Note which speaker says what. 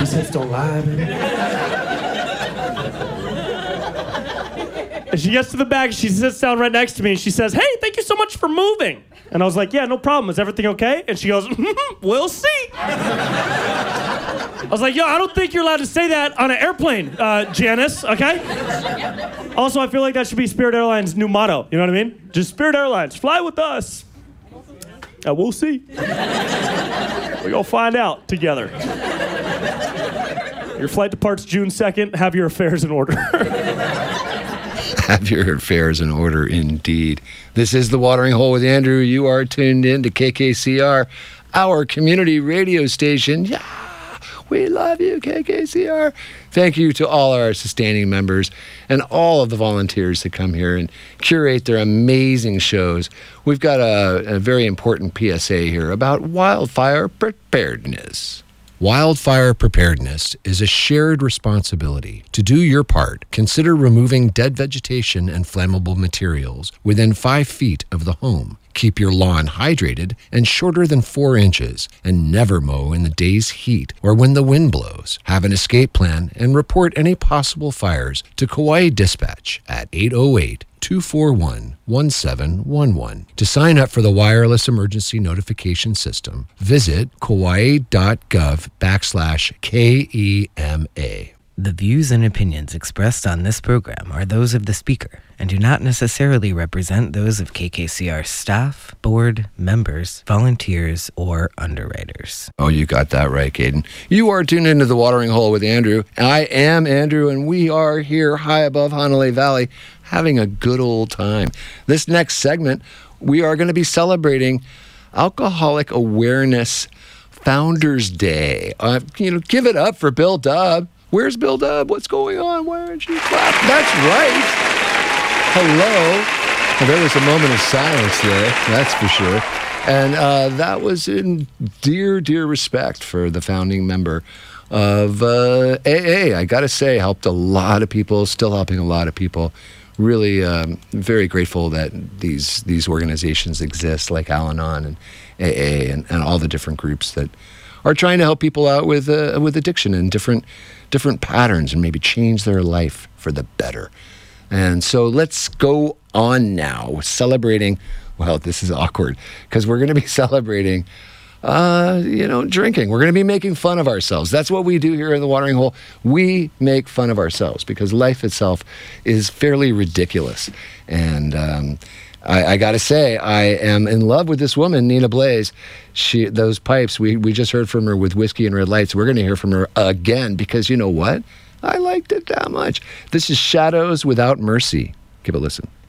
Speaker 1: These hips don't lie, baby. And she gets to the back, she sits down right next to me, and she says, hey, thank you so much for moving. And I was like, yeah, no problem. Is everything okay? And she goes, we'll see. I was like, yo, I don't think you're allowed to say that on an airplane, Janice, okay? Also, I feel like that should be Spirit Airlines' new motto. You know what I mean? Just Spirit Airlines, fly with us. We'll see. We're gonna find out together. Your flight departs June 2nd. Have your affairs in order.
Speaker 2: Have your affairs in order, indeed. This is The Watering Hole with Andrew. You are tuned in to KKCR, our community radio station. Yeah, we love you, KKCR. Thank you to all our sustaining members and all of the volunteers that come here and curate their amazing shows. We've got a very important PSA here about wildfire preparedness. Wildfire preparedness is a shared responsibility. To do your part, consider removing dead vegetation and flammable materials within 5 feet of the home. Keep your lawn hydrated and shorter than 4 inches, and never mow in the day's heat or when the wind blows. Have an escape plan and report any possible fires to Kauai Dispatch at 808-241-1711. To sign up for the wireless emergency notification system, visit kauai.gov/KEMA.
Speaker 3: The views and opinions expressed on this program are those of the speaker and do not necessarily represent those of KKCR staff, board, members, volunteers, or underwriters.
Speaker 2: Oh, you got that right, Caden. You are tuned into The Watering Hole with Andrew. I am Andrew, and we are here high above Hanalei Valley having a good old time. This next segment, we are going to be celebrating Alcoholic Awareness Founders Day. Give it up for Bill Dubb. Where's Bill Dubb? What's going on? Why aren't you clapping? That's right. Hello. Well, there was a moment of silence there, that's for sure. And that was in dear, dear respect for the founding member of AA. I got to say, helped a lot of people, still helping a lot of people. Really very grateful that these organizations exist, like Al-Anon and AA and all the different groups that are trying to help people out with addiction and different patterns and maybe change their life for the better. And so let's go on now celebrating. Well, this is awkward because we're going to be celebrating, drinking. We're going to be making fun of ourselves. That's what we do here in The Watering Hole. We make fun of ourselves because life itself is fairly ridiculous. And I got to say, I am in love with this woman, Nina Blaze. Those pipes, we just heard from her with Whiskey and Red Lights. We're going to hear from her again because you know what? I liked it that much. This is Shadows Without Mercy. Give a listen.